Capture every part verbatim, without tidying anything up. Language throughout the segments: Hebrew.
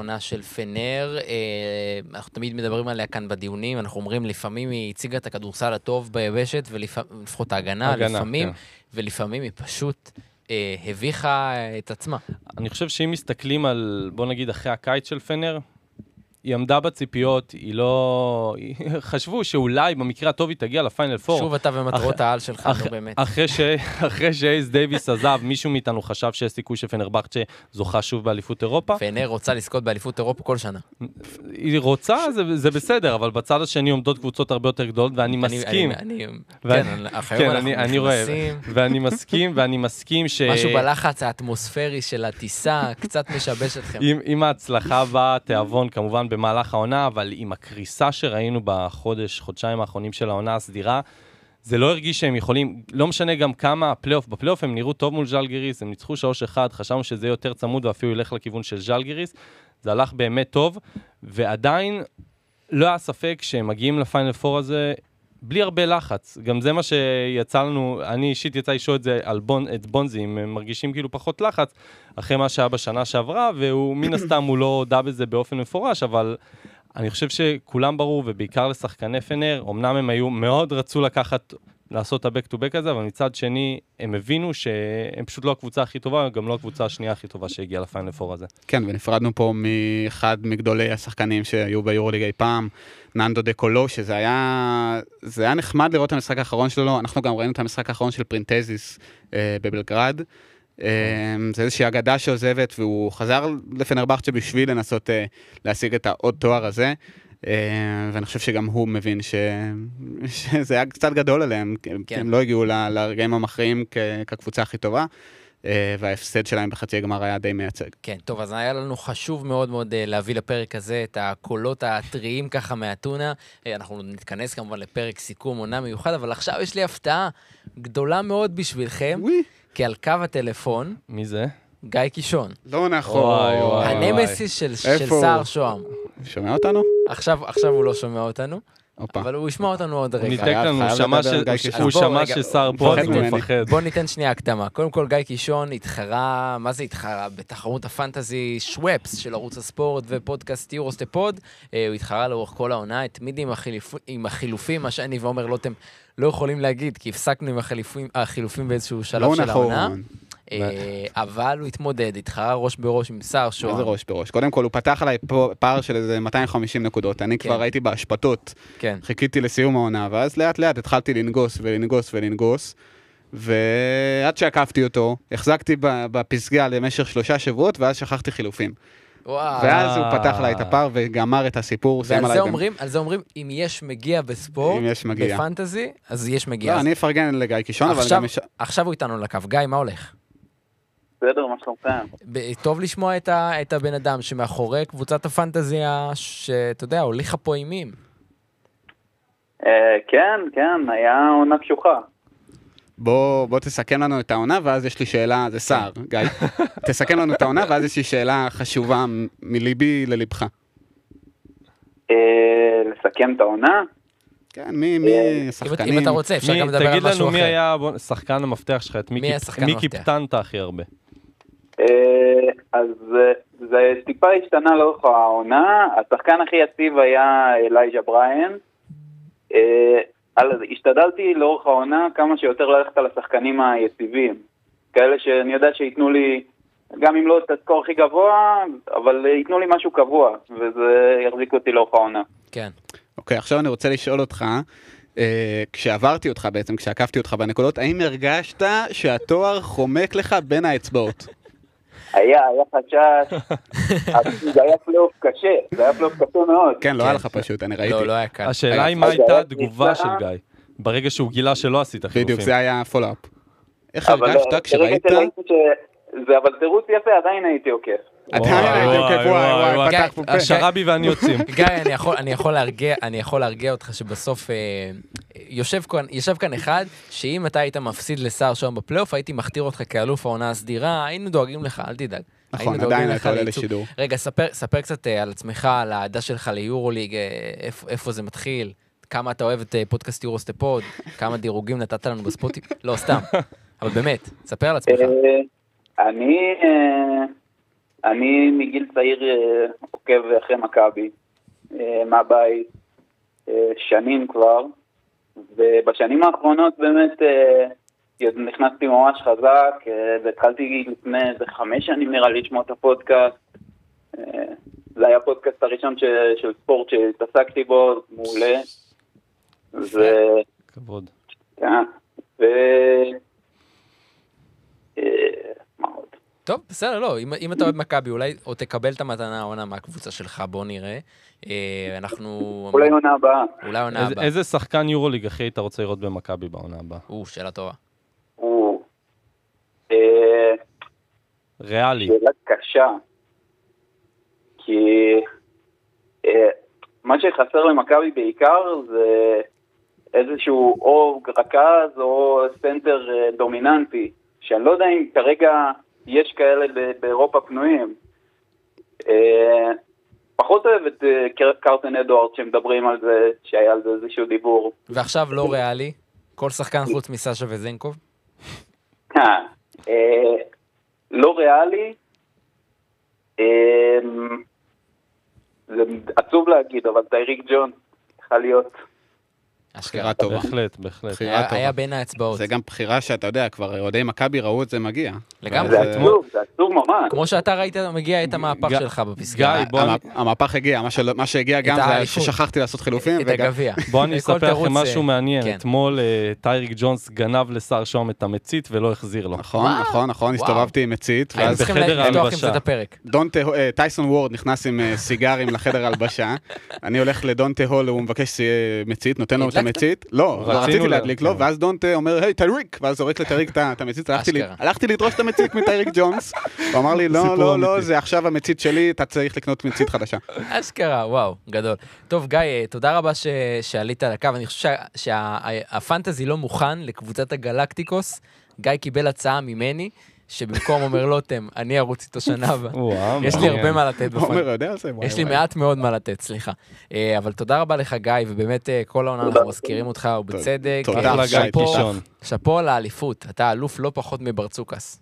העונה של פנר, אנחנו תמיד מדברים עליה כאן בדיונים, אנחנו אומרים לפעמים היא הציגה את הכדורסל הטוב ביבשת, ולפחות ההגנה, לפעמים, ולפעמים היא פשוט הביכה את עצמה. אני חושב שאם מסתכלים על, בוא נגיד, אחרי הקיץ של פנר, היא עמדה בציפיות, היא לא... חשבו שאולי במקרה הטוב היא תגיע לפיינל פור. שוב אתה ומטרות העל שלך, לא באמת. אחרי שאייס דייביס עזב, מישהו מאיתנו חשב שיש סיכוי שפנרבחצ'ה זוכה שוב באליפות אירופה. פנר רוצה לזכות באליפות אירופה כל שנה. היא רוצה, זה בסדר, אבל בצד השני עומדות קבוצות הרבה יותר גדולות, ואני מסכים. כן, אני רואה. ואני מסכים, ואני מסכים ש... משהו בלחץ האטמוספרי של הטיסה, קצת משבש אתכם. עם ההצלחה באה תיאבון, כמובן, במהלך העונה, אבל עם הקריסה שראינו בחודש, חודשיים האחרונים של העונה הסדירה, זה לא הרגיש שהם יכולים, לא משנה גם כמה הפלייאוף, בפלייאוף הם נראו טוב מול ז'לגיריס, הם ניצחו שלוש אחד, חשבנו שזה יותר צמוד ואפילו ילך לכיוון של ז'לגיריס, זה הלך באמת טוב, ועדיין לא היה ספק שהם מגיעים לפיינל פור הזה בלי הרבה לחץ. גם זה מה שיצא לנו, אני אישית יצא לשאול את זה על בון, את בונזי, הם מרגישים כאילו פחות לחץ, אחרי מה שהיה בשנה שעברה, והוא מן הסתם הוא לא הודע בזה באופן מפורש, אבל אני חושב שכולם ברור, ובעיקר לשחקני פנר, אמנם הם היו מאוד רצו לקחת, לעשות את ה-back to back הזה, אבל מצד שני, הם הבינו שהם פשוט לא הקבוצה הכי טובה, גם לא הקבוצה השנייה הכי טובה שהגיעה לפיינל פור הזה. כן, ונפרדנו פה מאחד מגדולי השחקנים שהיו ביורוליג אי פעם, ננדו דה קולו, שזה היה, זה היה נחמד לראות את המשחק האחרון שלו, אנחנו גם ראינו את המשחק האחרון של פרינטזיס אה, בבלגרד, אה, זה איזושהי אגדה שעוזבת, והוא חזר לפנרבחצ'ה בשביל לנסות אה, להשיג את העוד תואר הזה, ואני חושב שגם הוא מבין שזה היה קצת גדול עליהם, כי הם לא הגיעו לרגעים המכריעים כקבוצה הכי טובה, וההפסד שלהם בחצי הגמר היה די מייצג. כן, טוב, אז היה לנו חשוב מאוד מאוד להביא לפרק הזה את הקולות הטריים ככה מהטונה, אנחנו נתכנס כמובן לפרק סיכום עונה מיוחד, אבל עכשיו יש לי הפתעה גדולה מאוד בשבילכם, כי על קו הטלפון... מי זה? גיא קישון. לא נכון. הנמסיס של סער שוהם. שומע אותנו? עכשיו הוא לא שומע אותנו, אבל הוא ישמע אותנו עוד רגע. ניתק לנו, הוא שמע שסער פה, אז הוא מפחד. בוא ניתן שנייה הקדמה. קודם כל, גיא קישון התחרה, מה זה התחרה? בתחרות הפנטזי שוואפס של ערוץ הספורט ופודקאסט יורוסטפוד. הוא התחרה לאורך כל העונה, התמיד עם החילופים, מה שאני ואומר לא אתם לא יכולים להגיד, כי הפסקנו עם החילופים באיזשהו שלב של העונה. אבל הוא התמודד, התחרה ראש בראש עם סער שוהם. איזה ראש בראש? קודם כל הוא פתח עליי פער של איזה מאתיים וחמישים נקודות, אני כבר הייתי בהשפטות, חיכיתי לסיום העונה, ואז לאט לאט התחלתי לנגוס ולנגוס ולנגוס, ועד שעקפתי אותו, החזקתי בפסגה למשך שלושה שבועות, ואז שכחתי חילופים. ואז הוא פתח עליי את הפער וגמר את הסיפור. ועל זה אומרים, אם יש מגיע בספורט, בפנטזי, אז יש מגיע. לא, אני אפרגן לגיא קישון, אבל גם... עכשיו הוא איתנו לקו. גיא, מה הולך? בסדר, מה שלומכם? טוב לשמוע את, ה, את הבן אדם שמאחורי קבוצת הפנטזיה, שאתה יודע, הוליכה פה אימים. אה, כן, כן, היה עונה קשוחה. בוא, בוא תסכם לנו את העונה, ואז יש לי שאלה, זה סער, גיא. תסכם לנו את העונה, ואז יש לי שאלה חשובה מליבי ללבך. אה, לסכם את העונה? כן, מי, מי השחקנים? אם אתה רוצה, אפשר גם לדבר על משהו אחר. תגיד לנו מי היה שחקן המפתח שלך, מי קיפטנת הכי הרבה? אז זה טיפה השתנה לאורך העונה, השחקן הכי יציב היה אלייג'ה בריין, השתדלתי לאורך העונה כמה שיותר ללכת על השחקנים היציבים, כאלה שאני יודע שיתנו לי, גם אם לא את הסקור הכי גבוה, אבל ייתנו לי משהו קבוע, וזה יחזיק אותי לאורך העונה. כן. אוקיי, עכשיו אני רוצה לשאול אותך, כשעברתי אותך בעצם, כשעקפתי אותך בנקודות, האם הרגשת שהתואר חומק לך בין האצבעות? היה, היה חשש, זה היה פלייאוף קשה, זה היה פלייאוף קשה מאוד. כן, לא היה לך פשוט, אני ראיתי. לא, לא היה קל. השאלה היא מה הייתה התגובה של גיא, ברגע שהוא גילה שלא עשית חילופים. בדיוק, זה היה פולאפ. איך הרגשת כשראית? אבל תירוץ יפה, עדיין הייתי עוקף. עדיין הייתי עוקף, וואי, וואי, פתח פה פה. השרבי ואני יוצאים. גיא, אני יכול להרגיע אותך שבסוף יושב כאן אחד, שאם אתה היית מפסיד לסער שוהם בפלייאוף, הייתי מכתיר אותך כאלוף העונה הסדירה, היינו דואגים לך, אל תדאג. נכון, עדיין אתה עולה לשידור. רגע, ספר קצת על עצמך, על העדה שלך ליורוליג, איפה זה מתחיל, כמה אתה אוהב את פודקאסט יורוסטפוד, כמה דירוגים נתת לנו בספוטי, לא, סתם. אבל באמת, ספר על עצמך. אני, אני מגיל צעיר אה, עוקב אחרי מכבי, אה, מהבית, אה, שנים כבר, ובשנים האחרונות באמת אה, נכנסתי ממש חזק, אה, והתחלתי לפני איזה חמש שנים נראה לי לשמוע את הפודקאסט. אה, זה היה הפודקאסט הראשון ש, של ספורט שהתעסקתי בו, מעולה. ו... כבוד. כן, ו... אה, מה עוד? טוב, בסדר, לא, אם, אם אתה אוהד מכבי, אולי או תקבל את המתנה העונה מהקבוצה שלך, בוא נראה. אה, אנחנו... אולי עונה הבאה. אולי עונה איזה, הבאה. איזה שחקן יורוליג אחי אתה רוצה לראות במכבי בעונה הבאה? או, שאלה טובה. הוא... אה, ריאלי. שאלה קשה. כי אה, מה שחסר למכבי בעיקר זה איזשהו או רכז או סנטר אה, דומיננטי, שאני לא יודע אם כרגע יש כאלה ב- באירופה פנויים. אה, פחות אוהב את אה, קרטן אדוארד שמדברים על זה, שהיה על זה איזשהו דיבור. ועכשיו לא ריאלי, כל שחקן חוץ מסשה וזנקוב. אה, אה, לא ריאלי, אה, זה עצוב להגיד, אבל טייריק ג'ון צריכה להיות. בחירה טובה. בהחלט, בהחלט. בחירה היה, טובה. היה בין האצבעות. זה גם בחירה שאתה יודע, כבר אוהדי מכבי ראו את זה מגיע. לגמרי. ואז, זה עצוב, זה עצוב ממש. כמו שאתה ראית, מגיע את המהפך ג- שלך בפסגה. גיא, בוא המ- אני- המהפך הגיע, מה שלא- מה שהגיע גם זה האליפות. ששכחתי לעשות חילופים. את וגם- הגביע. בוא אני כל אספר תירוץ, לכם משהו אה, מעניין. כן. אתמול אה, טייריק ג'ונס גנב לשר שוהם את המצית ולא החזיר לו. נכון, מה? נכון, נכון, וואו. הסתובבתי עם מצית, היינו ואז צריכים בחדר לפתוח עם ההלבשה. זה את הפרק. דונטה, אה, טייסון וורד נכנס עם אה, סיגרים לחדר הלבשה, אני הולך לדונטה הול, הוא מבקש אה, מצית, נותן לו את הדלקת? המצית, לא, רצינו רציתי לה- להדליק לו, כן. ואז דונטה אומר, היי, טייריק, ואז זורק לטייריק את ה- את המצית, הלכתי לי- אשכרה. הלכתי לדרוש את המצית מטייריק ג'ונס, הוא אמר לי, לא, סיפור לא, לא, אמיתי. זה עכשיו המצית שלי, אתה צריך לקנות מצית חדשה. אשכרה, וואו, גדול. טוב, גיא, תודה רבה ש... שעלית על הקו. אני חושב שהפנטזי שה... לא מוכן לקבוצת הגלקטיקוס. גיא קיבל הצעה ממני, שבמקום אומר לוטם, אני ארוץ איתו שנה הבאה. וואו, יש לי מעניין. הרבה מה לתת עומר בפנטזי. יודע על זה? וואי, יש לי וואי. מעט מאוד מה לתת, סליחה. אה, אבל תודה רבה לך, גיא, ובאמת אה, כל העונה אנחנו מזכירים אותך, ובצדק. תודה, אה, אחלה גיא שאפו- קישון. שאפו על האליפות. אתה אלוף לא פחות מברצוקס.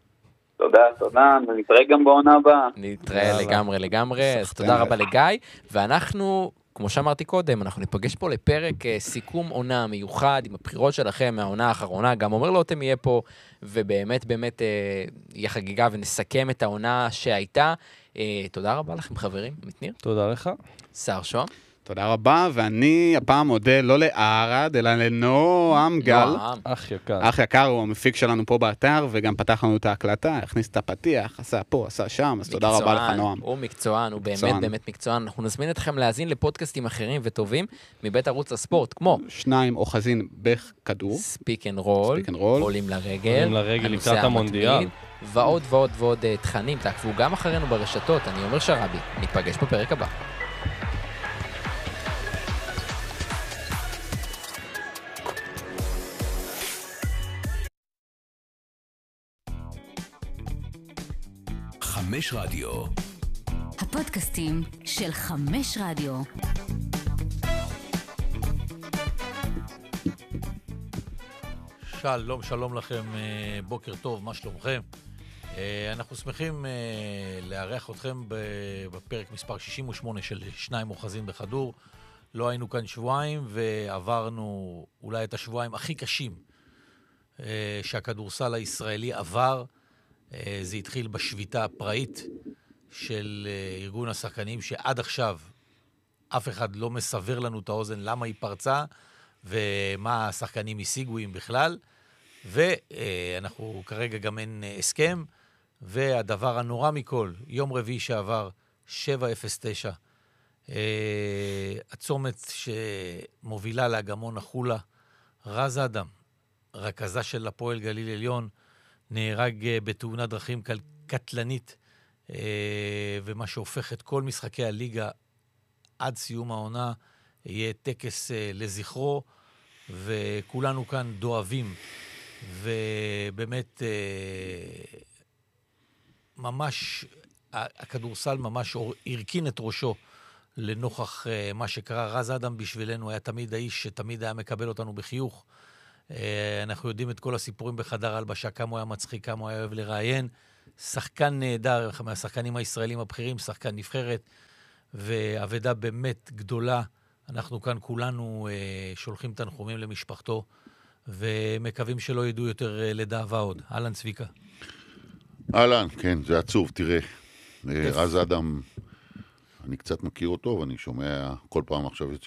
תודה, תודה, ונתראה גם בעונה הבאה. נתראה יאללה. לגמרי לגמרי, אז סחטן. תודה רבה לגיא, ואנחנו, כמו שאמרתי קודם, אנחנו ניפגש פה לפרק אה, סיכום עונה מיוחד עם הבחירות שלכם מהעונה האחרונה, גם אומר לוטם יהיה פה, ובאמת באמת אה, יהיה חגיגה ונסכם את העונה שהייתה. אה, תודה רבה לכם חברים, מתניר, תודה לך. שר שוהם, תודה רבה, ואני הפעם מודה לא לערד, אלא לנועם גל. נועם. אח יקר. אח יקר הוא המפיק שלנו פה באתר, וגם פתח לנו את ההקלטה, הכניס את הפתיח, עשה פה, עשה שם, אז תודה רבה לך מקצוען, נועם. הוא מקצוען, הוא באמת מקצוען. באמת מקצוען. אנחנו נזמין אתכם להאזין לפודקאסטים אחרים וטובים מבית ערוץ הספורט, כמו שניים אוחזין בכדור, ספיק אנד רול, ספיק אנד רול. עולים לרגל, עולים לרגל הנושא לקראת המונדיאל. המתמיד, ועוד ועוד ועוד אה, תכנים. תעקבו גם אחרינו ברשתות, אני אומר שרבי, ניפגש בפרק הבא. חמש רדיו. הפודקאסטים של חמש רדיו. שלום, שלום לכם, אה, בוקר טוב, מה שלומכם? אה, אנחנו שמחים אה, לארח אתכם בפרק מספר שישים ושמונה של שניים אוחזים בכדור. לא היינו כאן שבועיים ועברנו אולי את השבועיים הכי קשים אה, שהכדורסל הישראלי עבר. אה, זה התחיל בשביתה הפראית של אה, ארגון השחקנים, שעד עכשיו אף אחד לא מסבר לנו את האוזן למה היא פרצה ומה השחקנים השיגו אם בכלל. ואנחנו כרגע גם אין הסכם, והדבר הנורא מכל, יום רביעי שעבר, שבע אפס תשע, הצומת שמובילה להגמון החולה, רז אדם, רכזה של הפועל גליל עליון, נהרג בתאונת דרכים קטלנית, ומה שהופך את כל משחקי הליגה עד סיום העונה, יהיה טקס לזכרו, וכולנו כאן דואבים, ובאמת ממש, הכדורסל ממש הרכין את ראשו לנוכח מה שקרה. רז אדם בשבילנו היה תמיד האיש שתמיד היה מקבל אותנו בחיוך. אנחנו יודעים את כל הסיפורים בחדר הלבשה, כמה הוא היה מצחיק, כמה הוא היה אוהב לראיין, שחקן נהדר, מהשחקנים הישראלים הבכירים, שחקן נבחרת, ועבדה באמת גדולה. אנחנו כאן כולנו אה, שולחים תנחומים למשפחתו, ומקווים שלא ידעו יותר אה, לדאבה עוד. אהלן צביקה. אהלן, כן, זה עצוב, תראה. רז אדם, אני קצת מכיר אותו, ואני שומע כל פעם עכשיו